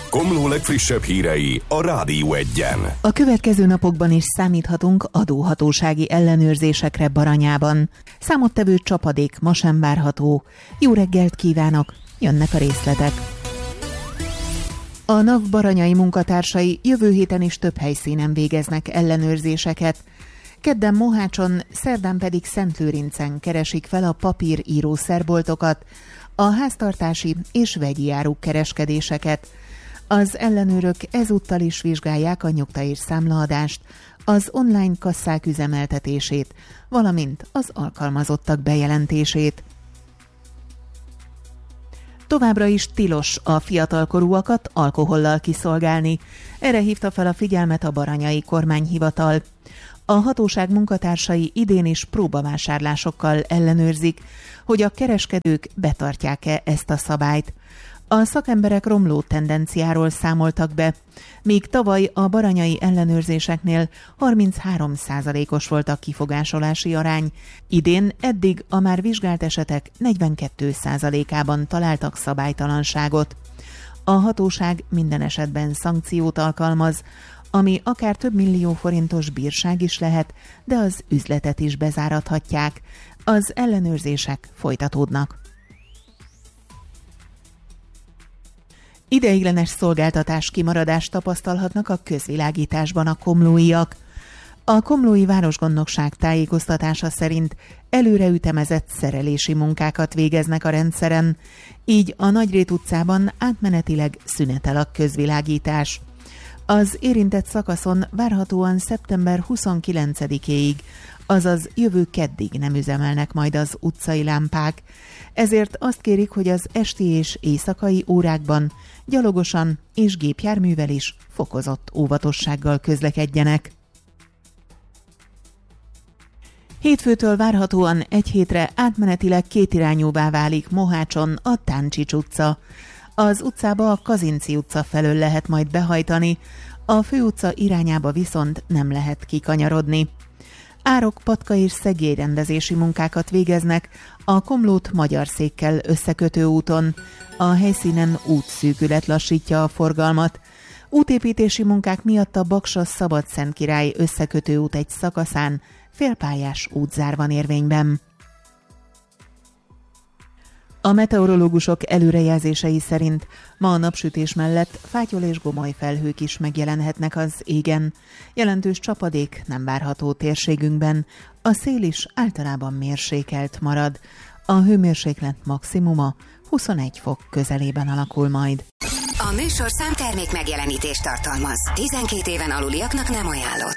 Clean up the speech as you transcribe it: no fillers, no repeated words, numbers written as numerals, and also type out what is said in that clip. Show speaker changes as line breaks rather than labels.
Komló legfrissebb hírei a Rádió 1-en.
A következő napokban is számíthatunk adóhatósági ellenőrzésekre Baranyában. Számottevő csapadék ma sem várható. Jó reggelt kívánok, jönnek a részletek. A NAV baranyai munkatársai jövő héten is több helyszínen végeznek ellenőrzéseket. Kedden Mohácson, szerdán pedig Szentlőrincen keresik fel a papírírószerboltokat, a háztartási és vegyi áruk kereskedéseket. Az ellenőrök ezúttal is vizsgálják a nyugta és számlaadást, az online kasszák üzemeltetését, valamint az alkalmazottak bejelentését. Továbbra is tilos a fiatalkorúakat alkohollal kiszolgálni. Erre hívta fel a figyelmet a baranyai kormányhivatal. A hatóság munkatársai idén is próbavásárlásokkal ellenőrzik, hogy a kereskedők betartják-e ezt a szabályt. A szakemberek romló tendenciáról számoltak be, míg tavaly a baranyai ellenőrzéseknél 33%-os volt a kifogásolási arány, idén eddig a már vizsgált esetek 42%-ában találtak szabálytalanságot. A hatóság minden esetben szankciót alkalmaz, ami akár több millió forintos bírság is lehet, de az üzletet is bezárathatják. Az ellenőrzések folytatódnak. Ideiglenes szolgáltatás kimaradást tapasztalhatnak a közvilágításban a komlóiak. A komlói városgondnokság tájékoztatása szerint előreütemezett szerelési munkákat végeznek a rendszeren, így a Nagyrét utcában átmenetileg szünetel a közvilágítás. Az érintett szakaszon várhatóan szeptember 29-éig, azaz jövő keddig nem üzemelnek majd az utcai lámpák. Ezért azt kérik, hogy az esti és éjszakai órákban gyalogosan és gépjárművel is fokozott óvatossággal közlekedjenek. Hétfőtől várhatóan egy hétre átmenetileg kétirányúvá válik Mohácson a Táncsics utca. Az utcába a Kazinczy utca felől lehet majd behajtani, a főutca irányába viszont nem lehet kikanyarodni. Árok, patka és szegélyrendezési munkákat végeznek a Komlót Magyarszékkel összekötő úton. A helyszínen útszűkület lassítja a forgalmat. Útépítési munkák miatt a Baksa-Szabadszentkirály összekötő út egy szakaszán félpályás útzár van érvényben. A meteorológusok előrejelzései szerint ma a napsütés mellett fátyol és gomoly felhők is megjelenhetnek az égen. Jelentős csapadék nem várható térségünkben, a szél is általában mérsékelt marad. A hőmérséklet maximuma 21 fok közelében alakul majd.
A műsorszám termék megjelenítést tartalmaz. 12 éven aluliaknak nem ajánlott.